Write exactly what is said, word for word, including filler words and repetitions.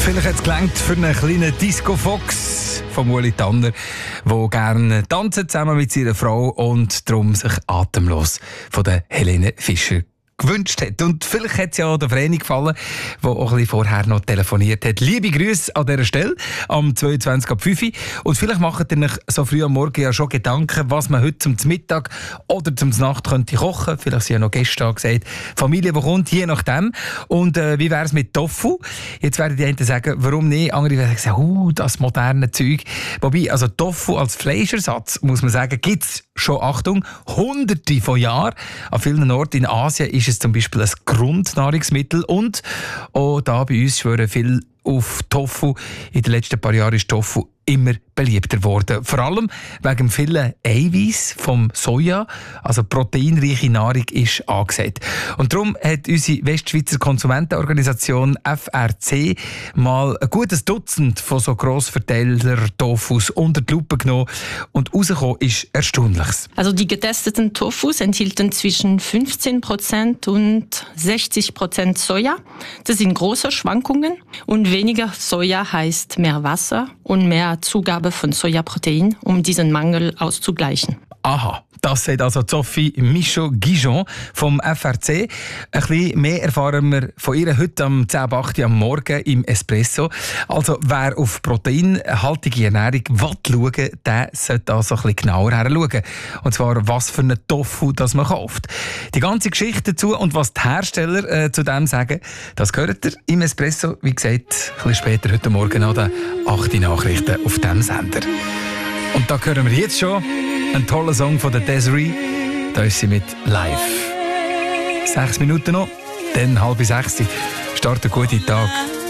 Vielleicht hat es gelangt für einen kleinen Disco-Fox von Ueli Tanner, der gerne tanzt zusammen mit seiner Frau und darum sich atemlos von der Helene Fischer gewünscht hat. Und vielleicht hat es ja der Vreni gefallen, der auch ein bisschen vorher noch telefoniert hat. Liebe Grüße an dieser Stelle am zweiundzwanzig Uhr fünf. Und vielleicht macht ihr euch so früh am Morgen ja schon Gedanken, was man heute zum Mittag oder zum Nacht könnte kochen. Vielleicht sind ja noch Gäste da gesagt. Familie, die kommt, je nachdem. Und äh, wie wäre es mit Tofu? Jetzt werden die einen sagen, warum nicht? Andere werden sagen, uh, das moderne Zeug. Wobei, also Tofu als Fleischersatz, muss man sagen, gibt es schon, Achtung, hunderte von Jahren. An vielen Orten in Asien ist es zum Beispiel ein Grundnahrungsmittel und auch da bei uns schwören viel auf Tofu. In den letzten paar Jahren ist Tofu immer beliebter geworden. Vor allem wegen dem vielen Eiweiß vom Soja, also proteinreiche Nahrung ist angesagt. Und darum hat unsere Westschweizer Konsumentenorganisation F R C mal ein gutes Dutzend von so Grossverteiler-Tofus unter die Lupe genommen und rausgekommen ist Erstaunliches. Also die getesteten Tofus enthielten zwischen fünfzehn Prozent und sechzig Prozent Soja. Das sind große Schwankungen und weniger Soja heißt mehr Wasser und mehr Zugabe von Sojaprotein, um diesen Mangel auszugleichen. Aha, das sagt also Sophie Michaud-Guijon vom F R C. Ein bisschen mehr erfahren wir von ihr heute am zehn Uhr acht am Morgen im Espresso. Also wer auf proteinhaltige Ernährung schauen will, der sollte also ein bisschen genauer hinschauen. Und zwar, was für einen Tofu das man kauft. Die ganze Geschichte dazu und was die Hersteller äh, zu dem sagen, das hört ihr im Espresso, wie gesagt, ein bisschen später heute Morgen an den acht Uhr Nachrichten auf diesem Sender. Und da hören wir jetzt schon einen tollen Song von der Desiree. Da ist sie mit Live. Sechs Minuten noch, dann halb sechs. Start einen guten Tag.